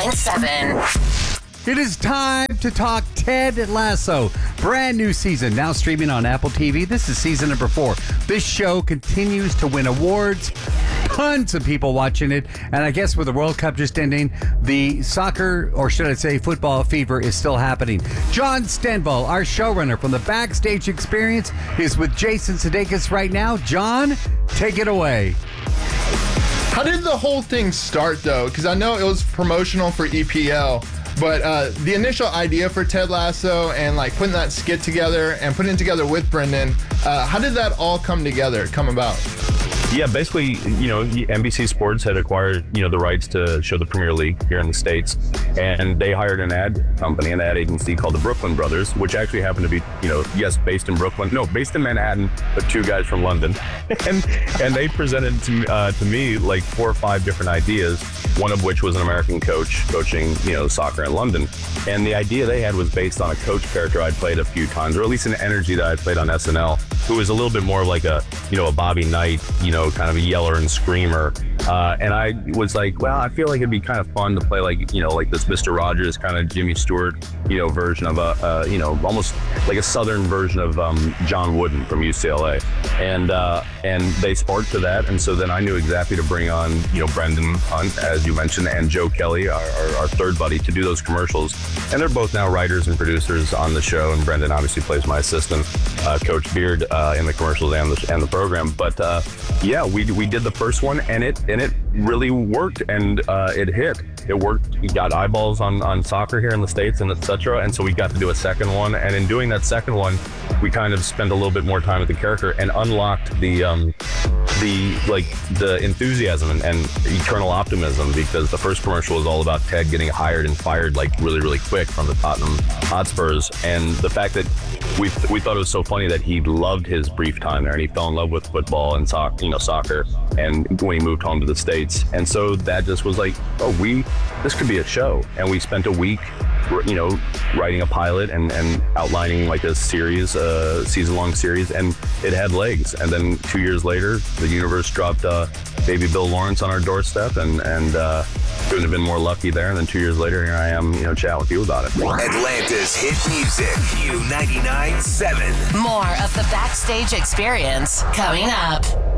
99.7. It is time to talk Ted Lasso. Brand new season now streaming on Apple TV. This is season number 4. This show continues to win awards. Tons of people watching it. And I guess with the World Cup just ending, the soccer, or should I say football fever is still happening. John Stenvall, our showrunner from the Backstage Experience, is with Jason Sudeikis right now. John, take it away. How did the whole thing start, though? Because I know it was promotional for EPL. But the initial idea for Ted Lasso and like putting that skit together and putting it together with Brendan, how did that all come about? Yeah, basically, NBC Sports had acquired, the rights to show the Premier League here in the States. And they hired an ad company, an ad agency called the Brooklyn Brothers, which actually happened to be, based in Brooklyn. No, based in Manhattan, but 2 guys from London. and they presented to me like 4 or 5 different ideas, one of which was an American coach coaching, soccer in London. And the idea they had was based on a coach character I'd played a few times, or at least an energy that I'd played on SNL, who was a little bit more like a Bobby Knight, kind of a yeller and screamer. And I was like, well, I feel like it'd be kind of fun to play like this Mr. Rogers kind of Jimmy Stewart, version of almost like a Southern version of John Wooden from UCLA. And they sparked to that. And so then I knew exactly to bring on, Brendan Hunt, as you mentioned, and Joe Kelly, our third buddy, to do those commercials. And they're both now writers and producers on the show. And Brendan obviously plays my assistant, Coach Beard, in the commercials and the program. But we did the first one, and it really worked, and it hit. It worked. We got eyeballs on soccer here in the States and etc. And so we got to do a second one. And in doing that second one, we kind of spent a little bit more time with the character and unlocked the enthusiasm and eternal optimism, because the first commercial was all about Ted getting hired and fired like really, really quick from the Tottenham Hotspurs. And the fact that we thought it was so funny that he loved his brief time there and he fell in love with football and soccer, and when he moved home to the States. And so that just was like, this could be a show. And we spent a week, writing a pilot and outlining like a series, season-long series, and it had legs. And then 2 years later, the universe dropped baby Bill Lawrence on our doorstep, and couldn't have been more lucky there. And then 2 years later, here I am, chatting with you about it. Atlanta's hit music, Q99.7. More of the Backstage Experience coming up.